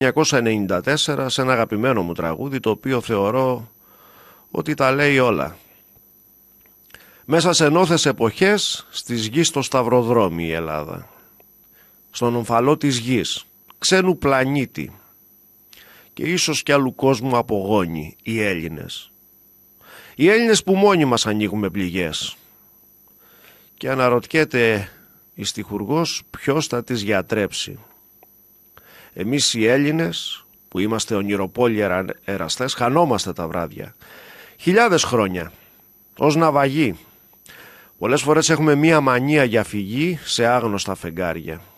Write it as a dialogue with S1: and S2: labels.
S1: 1994 σε ένα αγαπημένο μου τραγούδι, το οποίο θεωρώ ότι τα λέει όλα. Μέσα σε νόθες εποχές, στις γης στο σταυροδρόμι η Ελλάδα, στον ομφαλό της γης, ξένου πλανήτη και ίσως κι άλλου κόσμου απογόνοι, οι Έλληνες. Οι Έλληνες που μόνοι μας ανοίγουμε πληγές. Και αναρωτιέται η στιχουργός ποιος θα τις γιατρέψει. Εμείς οι Έλληνες που είμαστε ονειροπόλοι εραστές χανόμαστε τα βράδια. Χιλιάδες χρόνια, ως ναυαγοί. Πολλές φορές έχουμε μία μανία για φυγή σε άγνωστα φεγγάρια.